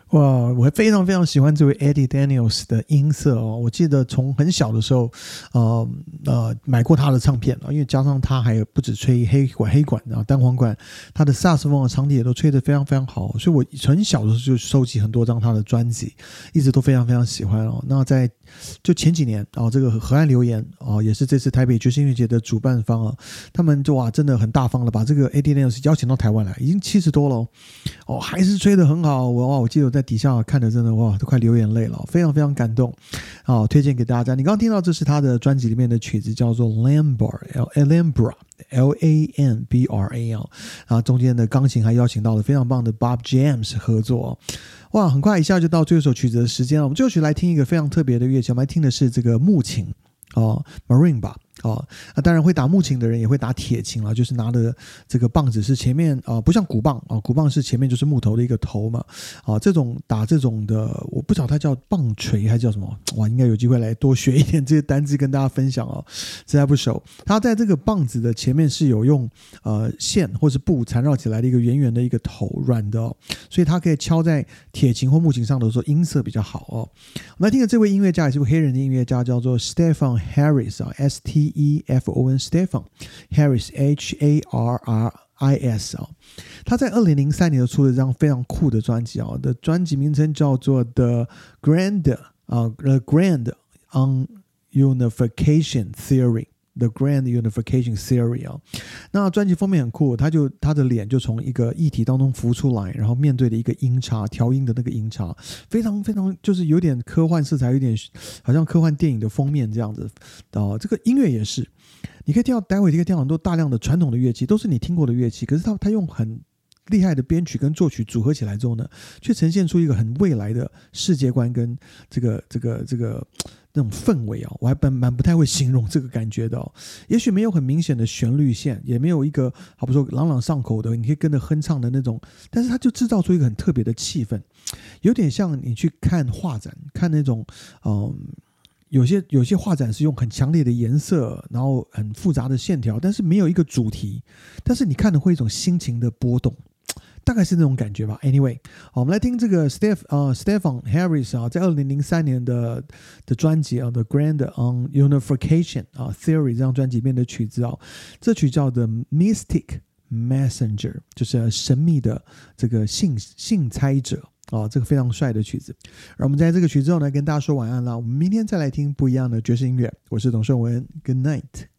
哇，我非常非常喜欢这位 Eddie Daniels 的音色哦。我记得从很小的时候，买过他的唱片因为加上他还不止吹黑管啊、单簧管，他的萨克斯风的长笛也都吹得非常非常好，所以我很小的时候就收集很多张他的专辑，一直都非常非常喜欢哦。那在就前几年这个河岸留言也是这次台北爵士音乐节的主办方他们就真的很大方了，把这个 Eddie Daniels 邀请到台湾来，已经70多了还是吹得很好。我记得我在底下看的真的都快流眼泪了，非常非常感动推荐给大家。你刚刚听到这是他的专辑里面的曲子，叫做 Alhambra L-A-M-B-R-A 中间的钢琴还邀请到了非常棒的 Bob James 合作哇，很快一下就到最后一首曲子的时间了。我们最后曲来听一个非常特别的乐器，我们来听的是这个木琴marimba当然会打木琴的人也会打铁琴啦，就是拿的这个棒子是前面不像鼓棒鼓棒是前面就是木头的一个头嘛这种打这种的我不知道它叫棒槌还叫什么哇，应该有机会来多学一点这些单字跟大家分享实在不熟。它在这个棒子的前面是有用线或是布缠绕起来的一个圆圆的一个头软的所以它可以敲在铁琴或木琴上的时候音色比较好我们来听的这位音乐家也是位黑人的音乐家，叫做 Stephen Harris S-T-E-F-O-N Stephen Harris H-A-R-R-I-S 他在2003年出了一张非常酷的专辑的专辑名称叫做 The Grand Unification Theory The Grand Unification Theory 那专辑封面很酷，他的脸就从一个液体当中浮出来，然后面对的一个音叉调音的那个音叉，非常非常就是有点科幻色彩，有点好像科幻电影的封面这样子这个音乐也是你可以听到，待会你可以听到很多大量的传统的乐器，都是你听过的乐器，可是他用很厉害的编曲跟作曲组合起来之后呢，却呈现出一个很未来的世界观跟这个那种氛围我还蛮不太会形容这个感觉的也许没有很明显的旋律线，也没有一个好比说朗朗上口的你可以跟着哼唱的那种，但是它就制造出一个很特别的气氛，有点像你去看画展，看那种有些画展是用很强烈的颜色，然后很复杂的线条，但是没有一个主题，但是你看的会一种心情的波动，大概是那种感觉吧。 Anyway 我们来听这个 Stephen Harris 在2003年的专辑The Grand Unification Theory 这张专辑里面的曲子这曲叫 The Mystic Messenger 就是神秘的这个信差者这个非常帅的曲子。而我们在这个曲子之后呢，跟大家说晚安了，我们明天再来听不一样的爵士音乐。我是董胜文 Good night。